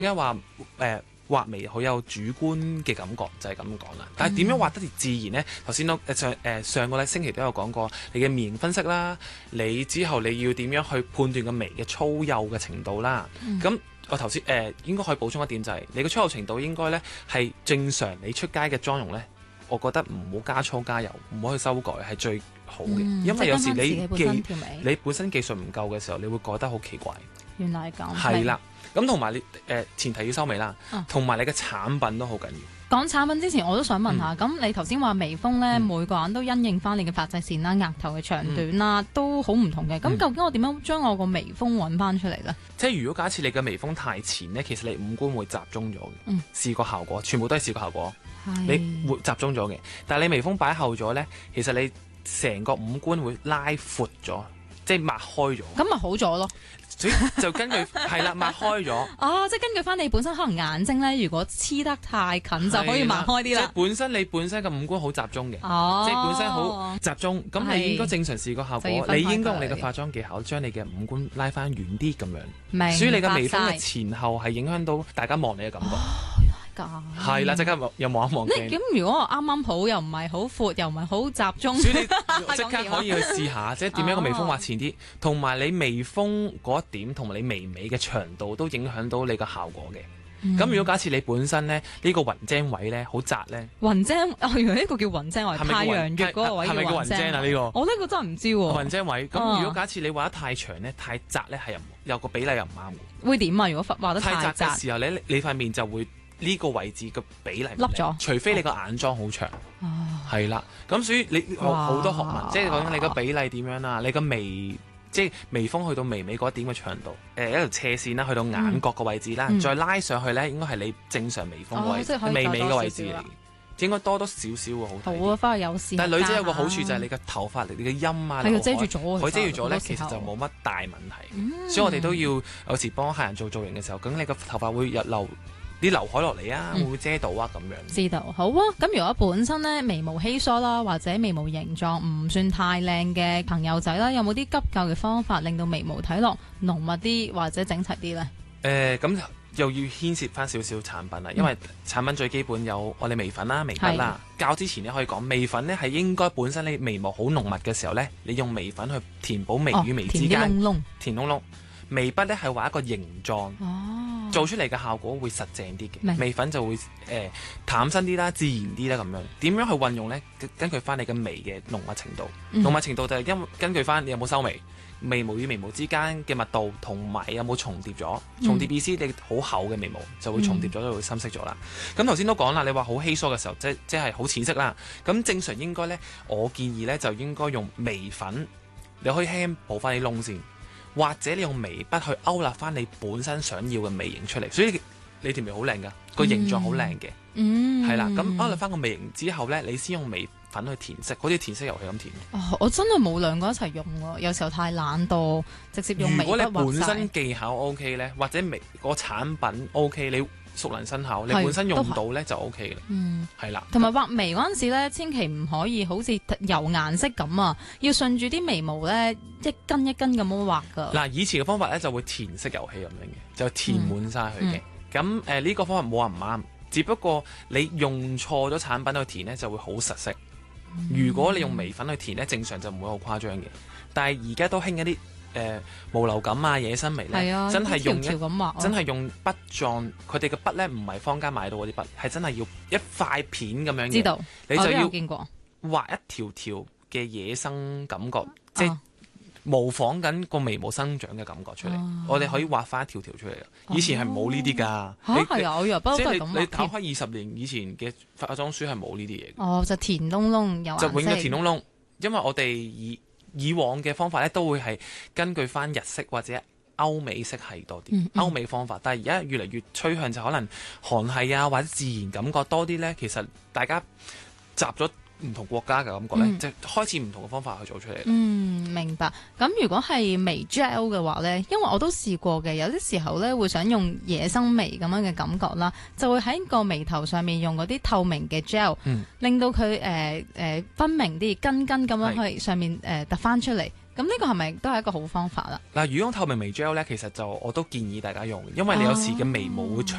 點解話畫眉好有主觀嘅感覺，就係咁講啦。但係點樣畫得自然呢？頭先都上個星期都有講過，你嘅面型分析啦，你之後你要點樣去判斷個眉嘅粗幼嘅程度啦。咁我頭先應該可以補充一點就係，你嘅粗幼程度應該呢係正常你出街嘅妝容呢，我覺得唔好加粗加油，唔好去修改係最好嘅。因為有時你本身技術唔夠嘅時候，你會覺得好奇怪。 原來係咁。 係啦。咁同埋你前提要修眉啦，同埋你嘅產品都好緊要。 講產品之前，我都想問下，咁你頭先話眉峰咧，每個人都因應翻你嘅髮際線啦、額頭嘅長短啦，都好唔同嘅。咁究竟我點樣將我個眉峰揾翻出嚟咧？ 即係如果假設你嘅眉峰太前咧，其實你五官會集中咗嘅，視覺效果全部都係視覺效果，你會集中咗嘅。但係你眉峰擺後咗咧，其實你成個五官會拉闊咗，即係擘開咗。 咁咪好咗咯？ 就根據係啦，擘開咗。 哦，即係根據翻你本身可能眼睛咧，如果黐得太近就可以擘開啲啦。 即係你本身嘅五官好集中嘅，即係本身好集中。咁你應該正常視覺效果，你應該用你嘅化妝技巧將你嘅五官拉翻遠啲咁樣。所以你嘅眉峰嘅前後係影響到大家望你嘅感覺。係啦，即刻又望一望鏡。 咁如果我啱啱好又唔係好闊，又唔係好集中， 所以你即刻可以去試下，即係點樣個眉峰畫前啲，同埋你眉峰嗰一點同埋你眉尾嘅長度都影響到你個效果嘅。咁如果假設你本身咧呢個雲精位咧好窄咧， 雲精原來呢個叫雲精位，太陽穴嗰個位叫雲精啊？呢個我呢個真係唔知喎。 雲精位咁如果假設你畫得太長咧、太窄咧，係有個比例又唔啱嘅。 會點啊？如果畫得太窄嘅時候咧，你塊面就會呢個位置嘅比例凹咗， 除非你個眼妝好長，係啦。咁所以你好多學問，即係講緊你個比例點樣啦，你個眉即係眉峰去到眉尾嗰一點嘅長度，一條斜線啦，去到眼角個位置啦，再拉上去咧，應該係你正常眉峰個位置，眉尾個位置嚟，應該多少少會好睇。 好啊，翻去有試。 但係女仔有個好處就係你嘅頭髮、你嘅陰啊， 係遮住咗， 佢遮住咗咧，其實就冇乜大問題。所以我哋都要有時幫客人做造型嘅時候，咁你個頭髮會日流啲劉海落嚟啊，會唔會遮到啊？咁樣知道好啊。咁如果本身咧眉毛稀疏啦，或者眉毛形狀唔算太靚嘅朋友仔啦，有冇啲急救嘅方法令到眉毛睇落濃密啲或者整齊啲咧？ 咁又要牽涉翻少少產品啦，因為產品最基本有我哋眉粉啦、眉筆啦。較之前咧可以講眉粉咧係應該本身你眉毛好濃密嘅時候咧，你用眉粉去填補眉與眉之間填窿窿。眉筆咧係畫一個形狀。做出嚟嘅效果會實淨啲嘅，眉粉就會淡身啲啦、自然啲啦咁樣。點樣去運用呢？根據翻你嘅眉嘅濃密程度，濃密程度就係根據翻你有冇收眉，眉毛與眉毛之間嘅密度，同埋有冇重疊咗。重疊意思你好厚嘅眉毛就會重疊咗，就會深色咗啦。咁頭先都講啦，你話好稀疏嘅時候，即係好淺色啦。咁正常應該呢，我建議呢就應該用眉粉，你可以輕輕補翻啲窿先。或者你用眉筆去勾勒翻你本身想要嘅眉形出嚟，所以你條眉好靚噶，個形狀好靚嘅，係啦。咁勾勒翻個眉形之後呢，你先用眉粉去填色，好似填色遊戲咁填。 我真係冇兩個一齊用喎，有時候太懶惰，直接用眉筆畫晒。 如果你本身技巧 OK 呢，或者個產品 OK，你熟能生巧，你本身用到咧就 O K 嘅啦。係啦。同埋畫眉嗰陣時咧，千祈唔可以好似油顏色咁啊，要順住啲眉毛咧一根一根咁樣畫噶。 嗱，以前嘅方法咧就會填色遊戲咁樣嘅，就填滿晒佢嘅。咁呢個方法冇話唔啱，只不過你用錯咗產品去填咧就會好實色。如果你用眉粉去填咧，正常就唔會好誇張嘅。但係而家都興一啲無流感啊、野生眉咧，真係用真係用筆狀，佢哋嘅筆咧唔係坊間買到嗰啲筆，係真係要一塊片咁樣嘅。 知道， 你就要畫一條條嘅野生感覺，即係模仿緊個眉毛生長嘅感覺出嚟。我哋可以畫翻一條條出嚟。以前係冇呢啲㗎。 係啊，我以為不嬲都係咁畫。 你睇開20年以前嘅化妝書係冇呢啲嘢。 哦，就填窿窿有顏色。 就永遠填窿窿，因為我哋以往嘅方法咧，都會係根據翻日式或者歐美式係多啲，歐美方法。但係而家越嚟越趨向就可能韓系啊，或者自然感覺多啲咧。其實大家集咗唔同國家嘅感覺咧，就開始唔同嘅方法去做出嚟。 明白。咁如果係眉 gel 嘅話咧，因為我都試過嘅，有啲時候咧會想用野生眉咁樣嘅感覺啦，就會喺個眉頭上面用嗰啲透明嘅 gel，令到佢分明啲根根咁樣去上面突翻出嚟。咁咁呢個係咪都係一個好方法啦？ 嗱，魚缸透明微 gel 咧，其實就我都建議大家用，因為你有時嘅眉毛會長